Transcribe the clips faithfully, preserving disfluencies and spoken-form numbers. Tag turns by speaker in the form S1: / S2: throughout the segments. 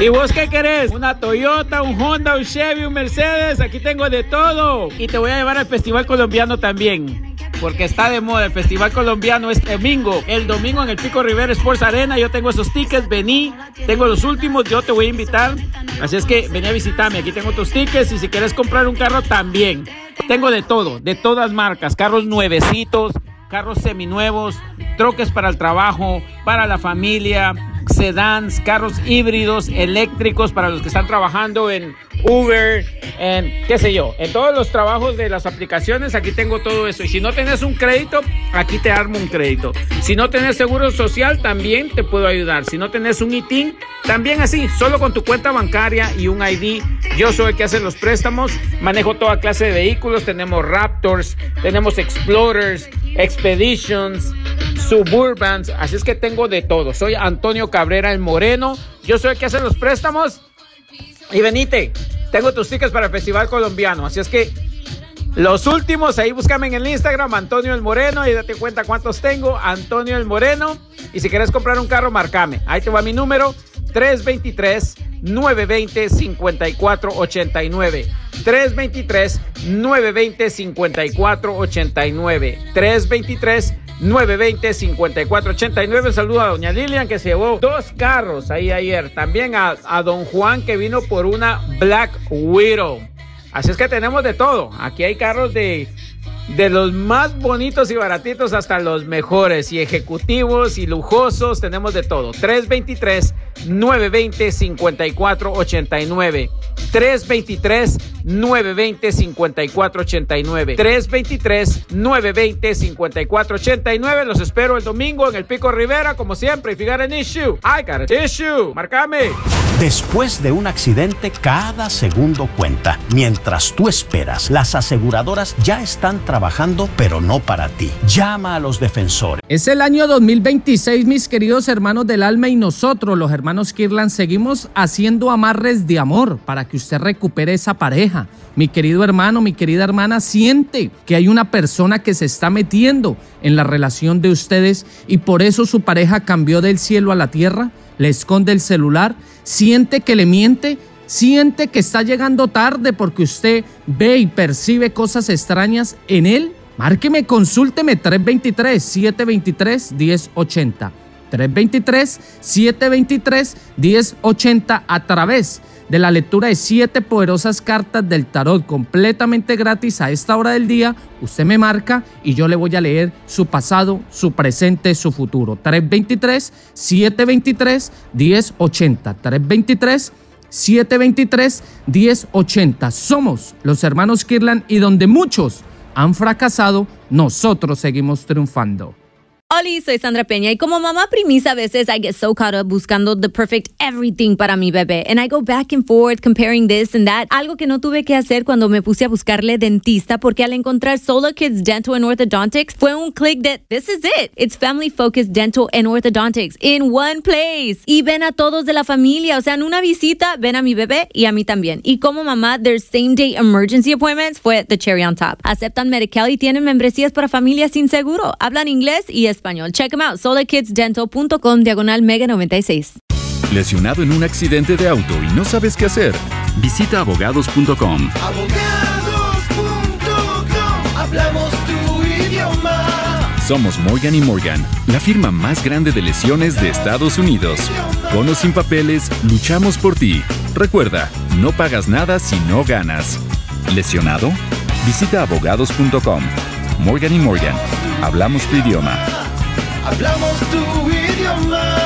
S1: ¿Y vos qué querés? ¿Una Toyota, un Honda, un Chevy, un Mercedes? Aquí tengo de todo. Y te voy a llevar al Festival Colombiano también, porque está de moda. El Festival Colombiano es domingo. El domingo en el Pico Rivera Sports Arena. Yo tengo esos tickets, vení. Tengo los últimos, yo te voy a invitar. Así es que vení a visitarme. Aquí tengo tus tickets y si quieres comprar un carro también. Tengo de todo, de todas marcas. Carros nuevecitos, carros seminuevos, troques para el trabajo, para la familia, sedans, carros híbridos, eléctricos para los que están trabajando en Uber, en qué sé yo, en todos los trabajos de las aplicaciones. Aquí tengo todo eso. Y si no tenés un crédito, aquí te armo un crédito. Si no tenés seguro social, también te puedo ayudar. Si no tenés un I T I N, también así, solo con tu cuenta bancaria y un I D. Yo soy el que hace los préstamos, manejo toda clase de vehículos. Tenemos Raptors, tenemos Explorers, Expeditions, Suburbans, así es que tengo de todo. Soy Antonio Cabrera el Moreno, yo soy el que hace los préstamos. Y venite, tengo tus tickets para el Festival Colombiano, así es que los últimos, ahí búscame en el Instagram, Antonio el Moreno, y date cuenta cuántos tengo, Antonio el Moreno. Y si quieres comprar un carro, marcame, ahí te va mi número, tres dos tres, nueve dos cero, cinco cuatro ocho nueve. tres dos tres, nueve dos cero, cinco cuatro ocho nueve. tres dos tres, nueve dos cero, cinco cuatro ocho nueve. Saludo a doña Lilian, que se llevó dos carros ahí ayer. También a, a don Juan, que vino por una Black Widow. Así es que tenemos de todo. Aquí hay carros de, de los más bonitos y baratitos hasta los mejores, y ejecutivos y lujosos. Tenemos de todo. tres dos tres, nueve dos cero, cinco cuatro ocho nueve. tres dos tres, nueve dos cero, cinco cuatro ocho nueve. tres dos tres, nueve dos cero, cinco cuatro ocho nueve. Los espero el domingo en el Pico Rivera, como siempre. If you got an issue, I got an issue. Marcame.
S2: Después de un accidente, cada segundo cuenta. Mientras tú esperas, las aseguradoras ya están trabajando, pero no para ti. Llama a los defensores.
S3: Es el año dos mil veintiséis, mis queridos hermanos del alma, y nosotros, los hermanos Kirlan, seguimos haciendo amarres de amor para que usted recupere esa pareja. Mi querido hermano, mi querida hermana, siente que hay una persona que se está metiendo en la relación de ustedes y por eso su pareja cambió del cielo a la tierra, le esconde el celular, siente que le miente, siente que está llegando tarde porque usted ve y percibe cosas extrañas en él. Márqueme, consúlteme, tres dos tres, siete dos tres, uno cero ocho cero. tres dos tres, siete dos tres, uno cero ocho cero a través de la lectura de siete poderosas cartas del tarot completamente gratis a esta hora del día. Usted me marca y yo le voy a leer su pasado, su presente, su futuro. tres dos tres, siete dos tres, uno cero ocho cero. tres dos tres, siete dos tres, uno cero ocho cero. Somos los hermanos Kirlan y donde muchos han fracasado, nosotros seguimos triunfando.
S4: Hola, soy Sandra Peña y como mamá primicia a veces I get so caught up buscando the perfect everything para mi bebé and I go back and forth comparing this and that. Algo que no tuve que hacer cuando me puse a buscarle dentista, porque al encontrar Solar Kids Dental and Orthodontics fue un click de this is it. It's family focused dental and orthodontics in one place. Y ven a todos de la familia, o sea, en una visita ven a mi bebé y a mí también. Y como mamá, their same day emergency appointments fue the cherry on top. Aceptan Medi-Cal y tienen membresías para familias sin seguro. Hablan inglés y español. Check them out, solar kids dental punto com, diagonal mega noventa y seis.
S5: ¿Lesionado en un accidente de auto y no sabes qué hacer? Visita abogados punto com.
S6: abogados punto com, hablamos tu idioma.
S5: Somos Morgan y Morgan, la firma más grande de lesiones de Estados Unidos. Con o sin papeles, luchamos por ti. Recuerda, no pagas nada si no ganas. ¿Lesionado? Visita abogados punto com. Morgan y Morgan, hablamos tu idioma.
S6: Hablamos tu idioma.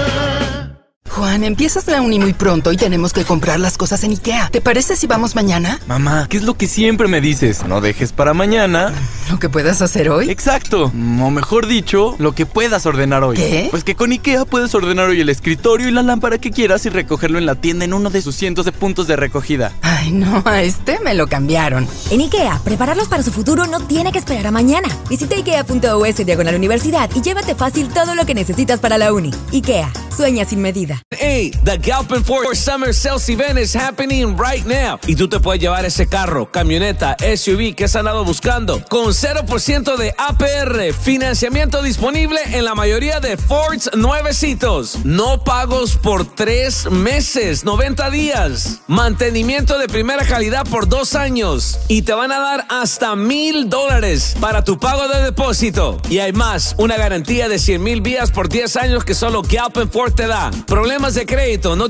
S7: Juan, empiezas la uni muy pronto y tenemos que comprar las cosas en IKEA. ¿Te parece si vamos mañana?
S8: Mamá, ¿qué es lo que siempre me dices? No dejes para mañana
S7: ¿lo que puedas hacer hoy?
S8: Exacto, o mejor dicho, lo que puedas ordenar hoy.
S7: ¿Qué?
S8: Pues que con IKEA puedes ordenar hoy el escritorio y la lámpara que quieras y recogerlo en la tienda en uno de sus cientos de puntos de recogida.
S7: Ay, no, a este me lo cambiaron.
S9: En IKEA, prepararlos para su futuro no tiene que esperar a mañana. Visita ikea punto es diagonal universidad y llévate fácil todo lo que necesitas para la uni. IKEA, sueña sin medida.
S10: Hey, the Galpin Ford Summer Sales Event is happening right now. Y tú te puedes llevar ese carro, camioneta, S U V que has andado buscando con cero por ciento de A P R. Financiamiento disponible en la mayoría de Fords nuevecitos. No pagos por tres meses, noventa días. Mantenimiento de primera calidad por dos años. Y te van a dar hasta mil dólares para tu pago de depósito. Y hay más, una garantía de cien mil vías por diez años que solo Galpin Ford te da. Problemas de crédito, no